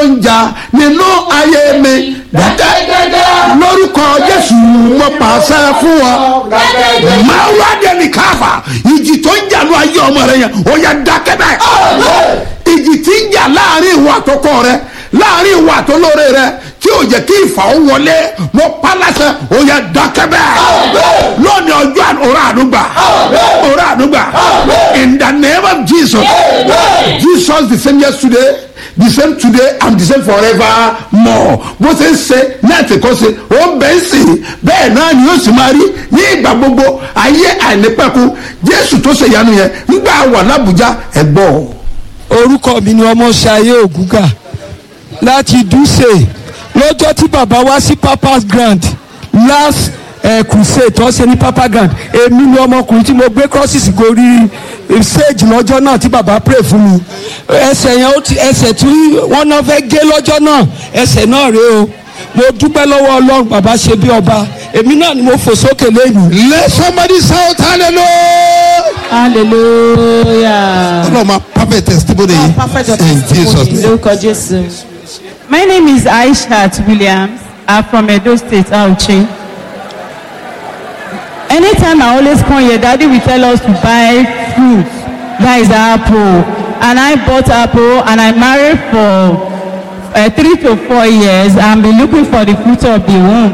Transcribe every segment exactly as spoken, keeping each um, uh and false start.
ń jà nínú ayé mi dákẹ́ lórúkọ Jésù mo pàṣẹ fún ọ. máa wá dẹni káfà ìjì tó ń jà ní ayé ọmọ rẹ yẹn ó yá dákẹ́ bẹ́ẹ̀. ìjì tí ń jà láàrin ìwà àtọkọ rẹ láàrin ìwà àtọlóore rẹ tí ó jẹ́ kí ìfà ó wọlé mo pa láṣẹ ó yá dákẹ́ bẹ́ẹ̀. lónìí ọjọ́ ọ̀rọ̀ àdúgbà ọ̀rọ̀ àdúgbà in the name of Jesus. Jesus the same yesterday the same today and the same forever more. bó ṣe ń ṣe náà ti kọ́ ṣe ó bẹ́ẹ̀ sì bẹ́ẹ̀ náà ni yóò sì máa rí ní ìgbà gbogbo ayé àìnípẹ̀kun. Jésù tó ṣe ìyanu yẹn nígbà wà l'Ábùjá ẹ̀gbọ́. orúkọ mi ni Ọmọṣayé Ògúngà láti Dùsẹ̀. lọ́jọ́ tí bàbá wá sí Papa's Grand last eh, crusade tó ṣe ní Papa Grand, èmi ni ọmọkùnrin tí mo gbé crosses gorí stage lọ́jọ́ náà tí bàbá pray fún mi. ẹsẹ̀ yẹn ó ti ẹsẹ̀ tí wọ́n náà fẹ́ gé lọ́jọ́ náà ẹsẹ̀ náà rèé o. mo dúpẹ́ lọ́wọ́ Ọlọ́run, bàbá ṣe bí ọba, èmi náà ni mo fò sókè lẹ́yìn. Let somebody shout hallelujah. Hallelujah. Ọlọ́run máa perfect testimony Oh, perfect in Jesus name. Lórúkọ Jésù. My name is Aishat Williams. I'm from Edo State, Auchi. Anytime I always come here, Daddy will tell us to buy fruit. That is apple. And I bought apple and I married for uh, three to four years and been looking for the fruit of the womb.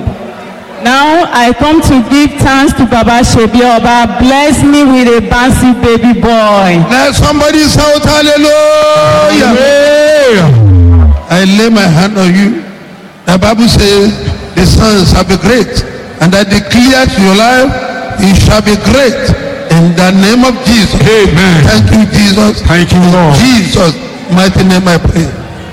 Now I come to give thanks to Baba Shebi Oba. Bless me with a bouncy baby boy. Let somebody shout hallelujah. Hallelujah. I lay my hand on you. The Bible says the son shall be great, and I declare to your life, it shall be great in the name of Jesus. Amen. Thank you, Jesus. Thank you, Lord. Jesus, mighty name I pray.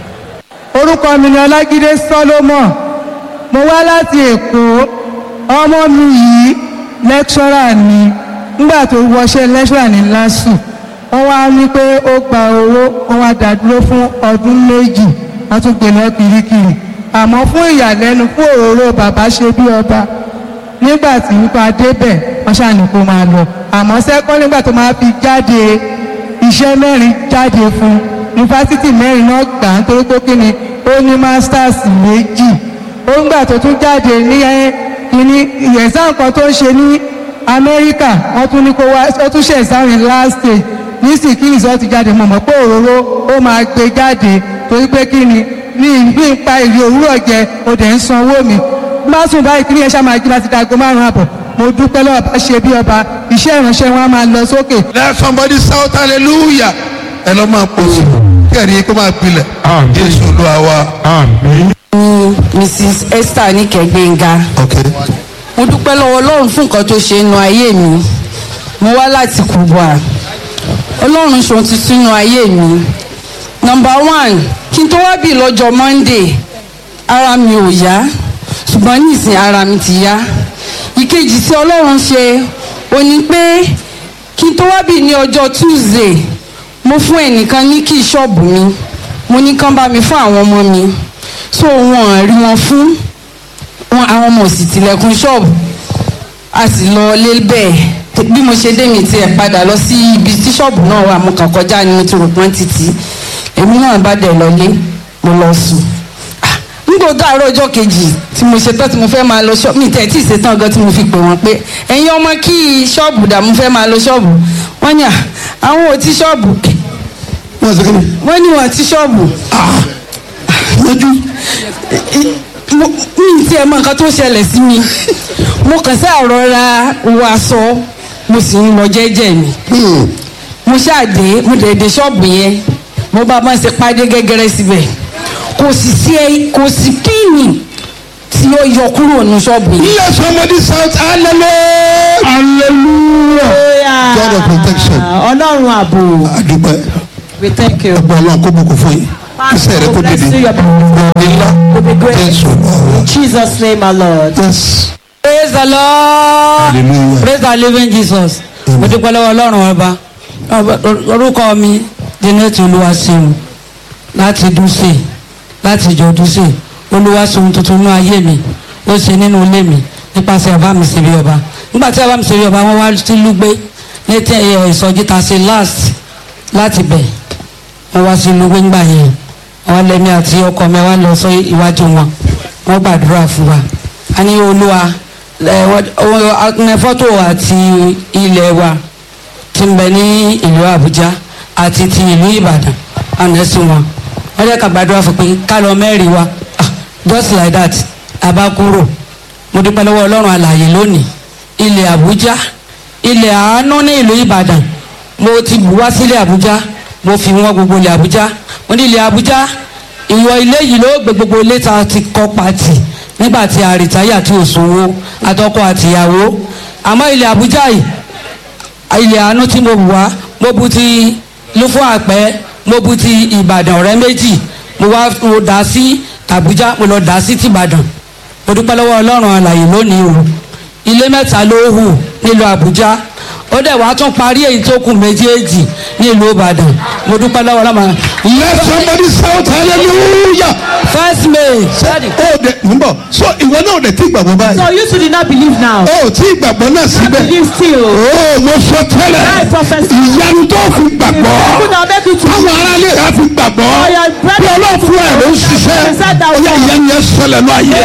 Orúkọ mi ni Ọlágídé Solomon. Mo wá láti Èkó. Ọmọ mi yìí lecturer ni. Nígbà tó wọṣẹ́ lecturer ní LASU, wọ́n wá ní pé ó gba owó, wọ́n wá dá dúró fún ọdún méjì. Wọ́n tún gbé lọ kirikiri. Àmọ́ fún ìyàlẹ́nu fún òróró bàbá ṣe bí ọba. Nígbà tí wípé débẹ̀ wọ́n ṣàní kó máa lọ. Àmọ́ sẹ́kọ́ nígbà tó máa fi jáde iṣẹ́ mẹ́rin jáde fún yunifásitì mẹ́rin náà gbà ń torí pé kí ni ó ní masters méjì. Ó ń gbà tó tún jáde ní kíní exam kan tó ń ṣe ní Amẹ́ríkà wọ́n tún ní kó wá ó tún ṣe exam in last stage ní sì kí ìzọ́ ti jáde mọ̀ mọ́ pé òróró ó máa gbé jáde torí pé kí ni ní ìlú ìpa ìlú òwúrọ̀ jẹ ó dẹ̀ ń sanwó mi. Má sùn báyìí kí ni ẹ ṣá máa jí láti dago márùn-ún àbọ̀. Mo dúpẹ́ lọ́wọ́ bá ṣe bí ọba, iṣẹ́ ìránṣẹ́ wọn á máa lọ sókè. Let somebody shout hallelujah. Ẹ lọ máa pọ̀ sí i. Kẹ́rì kó máa pilẹ̀. Jésù Olúwa wa. Àmín. Missus Esther Níkẹ̀gbẹ́ngà. Okay. Mo dúpẹ́ lọ́wọ́ Ọlọ́run fún nǹkan tó ṣe nínú ayé mi. Mo wá láti Kubwa. Ọlọ́run ṣe ohun tuntun nínú ayé mi. Number one, kí n tó wá bí lọ́jọ́ Monday, ara mi ò yá, ṣùgbọ́n nísìn ara mi ti yá. Ìkejì tí Ọlọ́run ṣe, ó ní pé kí n tó wá bí ní ọjọ́ Tuesday, mo fún ẹnìkan ní kí ṣọ́ọ̀bù mi. Mo ní kán bá mi fún àwọn ọmọ mi. So wọn rí wọn fún wọn àwọn ọmọ sì tilẹ̀kùn ṣọ́ọ̀bù. A sì lọ lé bẹ́ẹ̀. Bí mo ṣe dé mi tiẹ̀ padà lọ sí ibi tí ṣọ́ọ̀bù náà wà, mo kàn kọjá ní mo ti rò pọ́n títí. Èmi náà bá dẹ̀ lọlé, mo lọ sùn. Nígbà dàárọ̀ ọjọ́ kejì tí mo ṣe tán tí mo fẹ́ máa lọ ṣọ́ọ̀bù, mi tẹ̀ tí ì ṣe tán gan tí mo fi pè wọ́n pé ẹ̀yin ọmọ kí ṣọ́ọ̀bù dà mo fẹ́ máa lọ ṣọ́ọ̀bù. Wọ́n ní àwọn ò tí ṣọ́ọ̀bù. Wọ́n ní wọ́n ti ṣọ́ọ̀bù. Lójú. Mi ti ẹ̀ mọ nǹkan tó ṣẹlẹ̀ sí mi. Mo kàn sáà rọra wọ aṣọ, mo sì ń lọ jẹ́jẹ́ mi. Mo ṣáàdé, mo dẹ̀ dé ṣọ́ọ̀bù yẹn, mo bá bá ṣe pàdé gẹ́gẹ́rẹ́ síbẹ̀. Kò sì sí ẹ kò sí píìnì tí ó yọ kúrò ní ṣọ́ọ̀bù yẹn. Let somebody shout hallelujah. Hallelujah. God of protection. Ọlọ́run ààbò. Àdúpẹ́. We thank you. Ọgbà Ọlọ́run kó bùkún fún yín. Iṣẹ́ rẹ̀ kó dédé. In Jesus' name, our Lord. Yes. Praise the Lord. Hallelujah. Praise the living Jesus. Mo dúpẹ́ lọ́wọ́ Ọlọ́run ọba. Orúkọ mi Janet Olúwaṣeun láti Dùsẹ̀ láti ìjọ Dùsẹ̀. Olúwaṣeun tuntun ní ayé mi. Ó ṣe nínú ilé mi nípasẹ̀ ọba mi ṣe bí ọba. Nígbà tí ọba mi ṣe bí ọba wọ́n wá sí Lúgbé ní ìsọjí ta ṣe last láti bẹ̀. Wọ́n wá sí Lúgbé ńgbà yẹn. àwọn lẹ́mí àti ọkọ mi wá lọ sọ iwájú wọn wọ́n gbàdúrà fún wa a ní olúwa ẹ fọ́tò àti ilẹ̀ wa ti ń bẹ ní ìlú Àbújá àti ti ìlú Ìbàdàn àná sí wọn wọ́n jẹ́ ká gbàdúrà fún pé ká lọ mẹ́rin wa just like that abakuro mo dúpẹ́ lọ́wọ́ Ọlọ́run alààyè lónìí ilẹ̀ Àbújá ilẹ̀ àánú ní ìlú Ìbàdàn mo ti bù wá sílẹ̀ Àbújá mo fi wọ́n gbogbo ilẹ̀ Àbújá mo ní ilẹ̀ Àbújá ìwọ ilé yìí ló gbé gbogbo ilé ta ti kọ́ pàtì nígbà tí a rìtáyà tí ò sówó àtọkọ àtìyàwó àmọ́ ilẹ̀ Àbújá yìí ilẹ̀ àánú tí mo bù wá mo bu ti Lúfọ̀ Àpẹ́ mo bu ti Ìbàdàn ọ̀rẹ́ méjì mo wá mo dà sí Àbújá mo lọ dà sí tìbàdàn mo dúpẹ́ lọ́wọ́ Ọlọ́run alààyè lónìí o ilé mẹ́ta ló hù nílùú Àbújá ó dẹ̀ wá tún parí èyí tó kù méjèèjì nílùú Ìbàdàn mo dúpẹ́ lọ́wọ́ Ọlọ́run. let somebody shout hallelujah. first May. ó dẹ ń bọ̀ so ìwọ náà ò dẹ̀ tí gbàgbọ́ báyìí. So you two did not believe now. ó tí gbàgbọ́ náà síbẹ̀. Believe still. ó mo sọ tẹ́lẹ̀ I prophesy. ìyanu tó fi gbàgbọ́ People now make you to àwọn aráàlú rẹ̀ fi gbàgbọ́ bí ọlọ́fun ẹ̀ ló ń ṣiṣẹ́ ó yẹ ìyanu yẹn ṣẹlẹ̀ náà yẹ.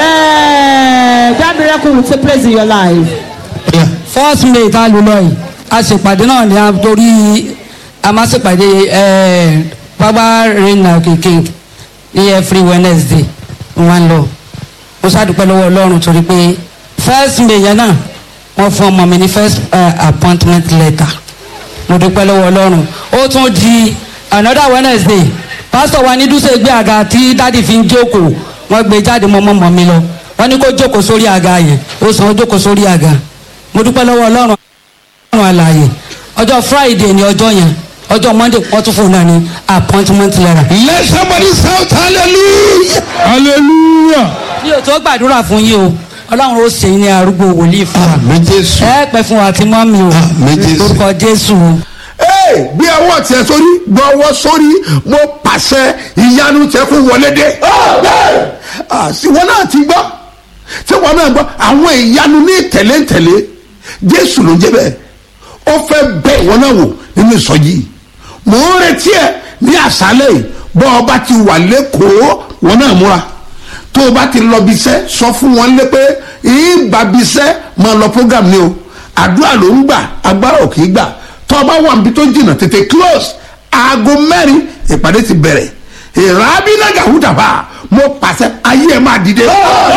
Amen. That miracle will take place in your life. first May tá a lò lọ yìí a ṣèpàdé náà ní a torí a máa ṣèpàdé bàbá reina kékeré ní every Wednesday wọn lọ mo ṣàdúpẹ́ lọ́wọ́ Ọlọ́run torí pé first May yẹn náà wọ́n fún ọmọ mi ní first uh, appointment letter mo dúpẹ́ lọ́wọ́ Ọlọ́run ó tún di another Wednesday pastor wa ní dúṣe gbé àga tí dáàdi fi ń jókòó wọ́n gbé jáde mọ́ mọ́ mi lọ wọ́n ní kó jókòó sórí àga yẹn ó sàn ó jókòó sórí àga mo dúpẹ́ lọ́wọ́ Ọlọ́run Ọlọ́run alààyè ọjọ́ Friday ni ọjọ́ yẹn ọjọ́ Monday wọ́n tún fún un náà ní appointment letter. let somebody shout hallelujah. hallelujah. mi ò tó gbàdúrà fún yín o Ọlọ́run ó ṣe ní arúgbó wòlíì fún wa. àmín Jésù. ẹ pẹ́ fún wa tí mọ́ mi o. àmín Jésù. orúkọ Jésù. ee gbé ọwọ́ tiẹ̀ sórí gbé ọwọ́ sórí mo pàṣẹ ìyanu tẹ kó wọlé dé. àṣìwọ́n náà ti gbọ́ tí wọ́n náà gbọ́ àwọn ìyanu ní tẹ̀léńtẹ̀lé Jésù ló jẹ́ bẹ́ẹ̀ ó fẹ́ bẹ́ ìwọ náà wò nínú ìsọjí mò ń retí ẹ ní àṣálẹ́ yìí bọ́ ọba ti wà lẹ́kọ̀ọ́ wọn náà múra tó o bá ti lọ bí iṣẹ́ sọ fún wọn lé pé ìgbà bí iṣẹ́ máa lọ program ni o àdúrà ló ń gbà agbára ò kì í gbà tó o bá wà níbi tó jìnnà tètè close aago mẹ́rin ìpàdé ti bẹ̀rẹ̀ ìrábínágà húdàbà mo pàṣẹ ayé ẹ máa dìde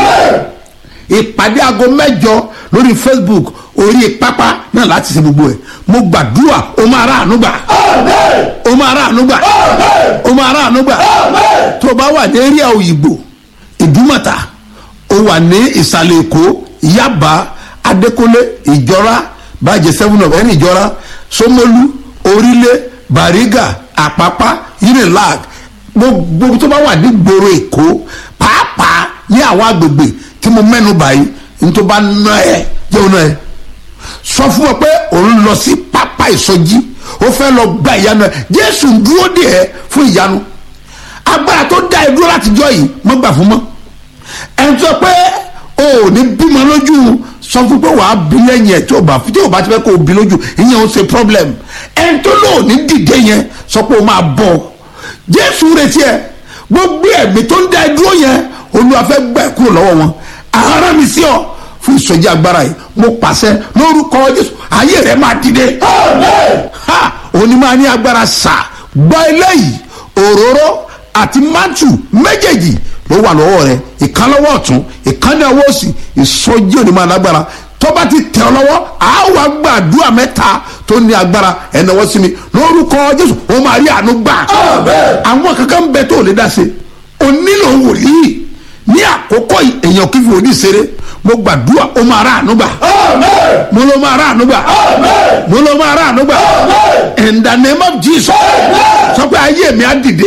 ìpàdé aago mẹ́jọ lórí Facebook orí pápá náà láti ṣe gbogbo ẹ mo gbàdúrà o máa rà àánú gbà o máa rà àánú gbà o máa rà àánú gbà tó o bá wà ní eréà Òyìngbò Ìdúmọ̀tà o wà ní ìsàlẹ̀ Èkó Yaba Adékọ́lé Ìjọra bàjẹ́ seven of ẹni Ìjọra Ṣómólú Orílẹ̀ Bàrígà Àpápá Unilag gbogbo tó bá wà ní gbòòrò Èkó pàápàá ní àwọn agbègbè tí mo mẹ́nu báyìí nítorí bá ná ẹ jẹ́ òun náà ẹ sọ fún ọ pé òun lọ sí pápá ìsọjí ó fẹ́ lọ gba ìyanu ẹ Jésù dúró dè ẹ́ fún ìyanu agbára tó dá ẹ dúró láti jọ yìí mọ́ gbà fún mọ́ ẹni tó pé o ò ní bímọ lójú sọ fún pé wàá bí lẹ́yìn ẹ̀ tí o bá tí o bá ti fẹ́ kó o bí lójú ìyẹn ò ṣe problem ẹni tó lò ní dìde yẹn sọ pé o máa bọ̀ Jésù retí ẹ gbogbo ẹ̀mí tó ń dá ẹ dúró yẹn Olúwa fẹ́ gbà ẹ́ kúrò lọ́wọ́ wọn ara mi sí ọ fún ìsọjí agbára yìí mo pàṣẹ lórúkọ Jésù ayé rẹ máa dìde ha òní máa ní agbára sà gbọ́ eléyìí òróró àti mántù méjèèjì ló wà lọ́wọ́ rẹ ìkan lọ́wọ́ ọ̀tún ìkan ní ọwọ́ òsì ìsọjí òní máa lágbára tó bá ti tẹ̀ ọ́ lọ́wọ́ àwa gbàdúrà mẹ́ta tó ní agbára ẹ̀nàwọ́ sí mi lórúkọ Jésù ó máa rí àánú gbà àwọn kankan ń bẹ tó lè dá sí o nílò wòlíì ní àkókò èèyàn kí fi òní ṣeré mo gbàdúrà ó máa rà àánú gbà mo ló máa rà àánú gbà mo ló máa rà àánú gbà in the name of Jesus sọ pé ayé mi á dìde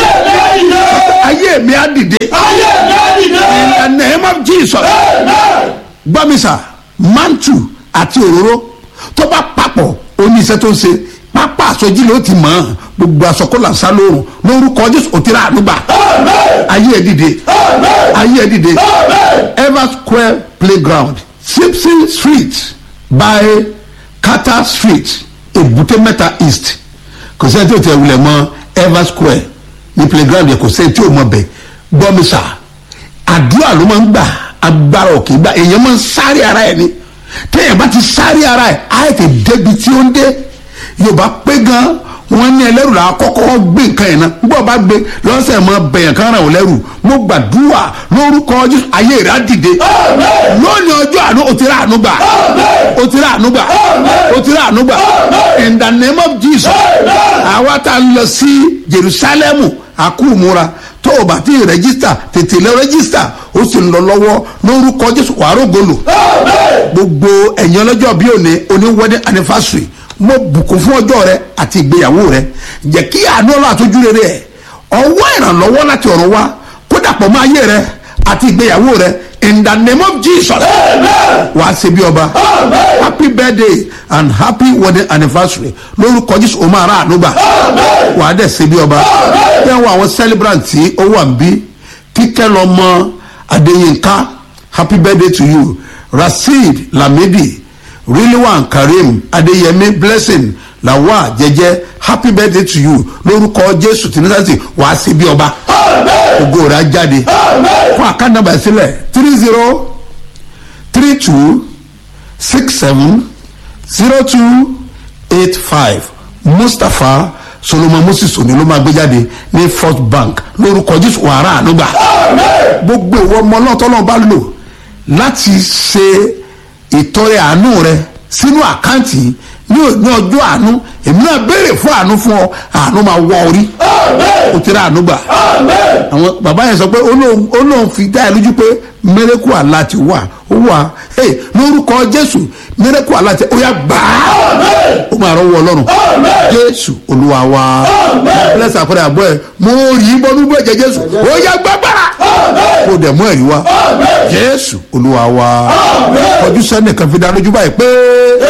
ayé mi á dìde in the name of Jesus gbọ́mísà mantu àti òróró tó bá papọ̀ oníṣẹ́ tó ń ṣe pápá àsọjí ló ti mọ̀ ọ́n gbogbo àsọkọ́là sá lóorùn lórúkọ Jésù òtí rà àánú gbà ayé ẹ dìde ayé ẹ dìde Ever Square playground Simpson Street by Carter Street Èbúté Mẹ́ta East kò sẹ́ni tó tẹ̀ wulẹ̀ mọ́ Ever Square ní playground yẹn kò sẹ́ni tí ò mọ bẹ̀ gbọ́ mi sà àdúrà ló máa ń gbà agbára òkè gbà èèyàn máa ń sáré ara ẹ̀ ni téèyàn bá ti sáré ara ẹ̀ á ètè débi tí ó ń dé yorùbá pé gan wọn ní ẹlẹ́rù là á kọ́kọ́ gbé nǹkan yẹn náà gbọ́ bá gbé lọ́sẹ̀ mọ́ bẹ̀yàn kan ràn wọ́n lẹ́rù mo gbàdúrà lórúkọ Jésù ayé rẹ̀ á dìde lónìí ọjọ́ àánú o ti rà àánú gbà o ti rà àánú gbà o ti rà àánú gbà in the name of Jesus àwa tá a lọ sí Jerusalem àkúmúra tó o bá ti rẹ́gísítà tètè lọ rẹ́gísítà ó sì ń lọ lọ́wọ́ lórúkọ Jésù wàá rògbòlò gbogbo ẹ̀yin ọlọ́jọ́ bí òní oní wedding anniversary mo bùkún fún ọjọ́ rẹ àti ìgbéyàwó rẹ jẹ́ kí àánú ọlọ́ àtọ́jú rere ẹ̀ ọwọ́ ìrànlọ́wọ́ láti ọ̀run wá kó dàpọ̀ mọ́ ayé rẹ àti ìgbéyàwó rẹ in the name of Jesus wàá ṣe bí ọba happy birthday and happy wedding anniversary lórúkọ Jésù o máa rà àánú gbà wàá dẹ̀ ṣe bí ọba tẹ́wọ́ àwọn celebrant tí ó wà ń bí Kíkẹ́ lọ́mọ Adéyínká happy birthday to you Rasheed Lamidi Rilwan Karim Adeyemi Blessing Lawa Jẹjẹ happy birthday to you lórúkọ Jésù tìǹtàtì wàá sí bí ọba ògo rẹ̀ á jáde fún àkànnàbà sílẹ̀ three zero three two six seven zero two eight five Mustapha Solomon Moses òní ló máa gbé jáde ní First Bank lórúkọ Jésù wàrà ànúgbà gbogbo ìwọ ọmọ náà tọ́lọ́ bá lò láti ṣe ìtọrẹ àánú rẹ sínú àkáǹtì ní ọjọ́ àánú èmi náà béèrè fún àánú fún ọ àánú máa wọ orí o ti rà àánú gbà àwọn bàbá yẹn sọ pé ó lóun fi dá ẹ lójú pé miracle àlá ti wà ó wà lórúkọ Jésù miracle àlá ti ó yá gbà á ó máa rọwọ́ Ọlọ́run Jésù Olúwa wa lẹ́sà àpẹẹrẹ àbọ̀ ẹ̀ mo rí bọ́nú bẹ́ẹ̀ jẹ́ Jésù ó yá gbàgbára kó dẹ̀ mú ẹ̀rí wa Jésù Olúwa wa ọdún sẹ́nìkan fi dá lójú báyìí pé.